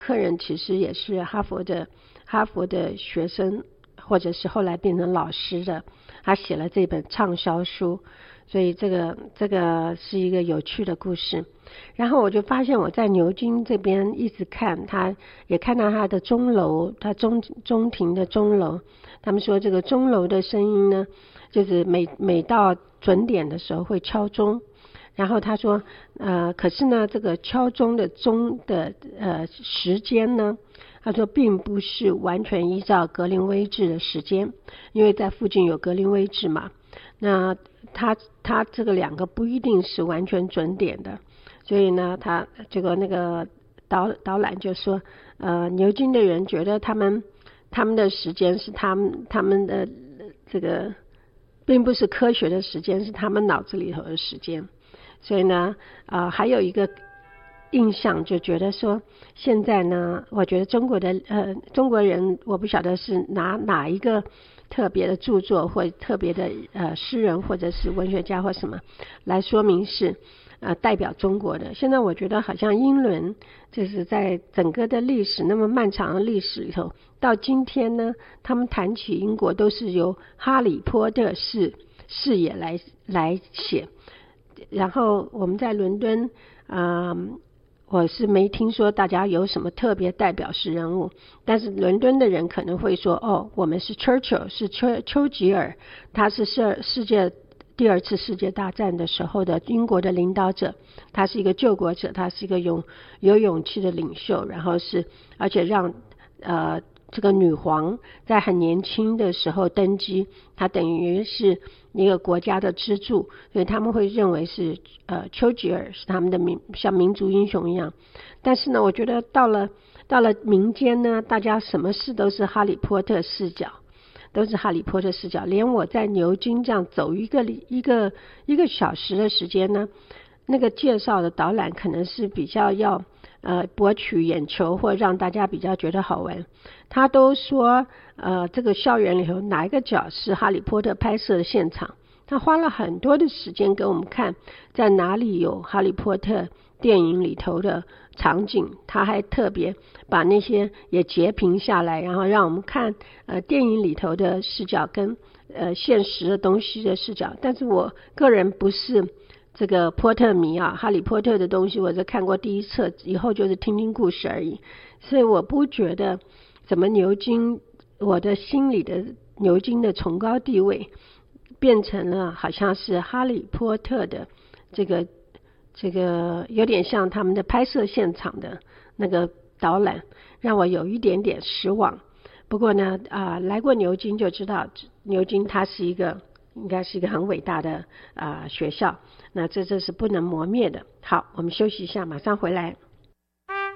客人其实也是哈佛的学生，或者是后来变成老师的，他写了这本畅销书，所以这个是一个有趣的故事。然后我就发现我在牛津这边一直看，他也看到他的钟楼，他中庭的钟楼，他们说这个钟楼的声音呢，就是每到准点的时候会敲钟。然后他说可是呢这个敲钟的时间呢，他说并不是完全依照格林威治的时间，因为在附近有格林威治嘛，那他这个两个不一定是完全准点的，所以呢他这个那个导览就说牛津的人觉得他们的时间是他们的这个并不是科学的时间，是他们脑子里头的时间。所以呢还有一个印象就觉得说，现在呢我觉得中国人，我不晓得是拿哪一个特别的著作或特别的诗人或者是文学家或什么来说明是代表中国的。现在我觉得好像英伦就是在整个的历史那么漫长的历史里头，到今天呢他们谈起英国都是由哈利波特视野来写。然后我们在伦敦我是没听说大家有什么特别代表式人物，但是伦敦的人可能会说我们是 Churchill， 是丘吉尔，他是第二次世界大战的时候的英国的领导者，他是一个救国者，他是一个有勇气的领袖，然后而且让这个女皇在很年轻的时候登基，她等于是一个国家的支柱，所以他们会认为是丘吉尔是他们的像民族英雄一样。但是呢我觉得到了民间呢，大家什么事都是哈利波特视角，连我在牛津这样走一个小时的时间呢，那个介绍的导览可能是比较要博取眼球或让大家比较觉得好玩。他都说这个校园里头哪一个角是哈利波特拍摄的现场，他花了很多的时间给我们看在哪里有哈利波特电影里头的场景，他还特别把那些也截屏下来，然后让我们看电影里头的视角跟现实的东西的视角。但是我个人不是这个波特迷哈利波特的东西我只看过第一册，以后就是听听故事而已，所以我不觉得怎么牛津，我的心里的牛津的崇高地位变成了好像是哈利波特的这个有点像他们的拍摄现场的那个导览，让我有一点点失望。不过呢来过牛津就知道，牛津它是应该是一个很伟大的学校，那这是不能磨灭的。好，我们休息一下，马上回来。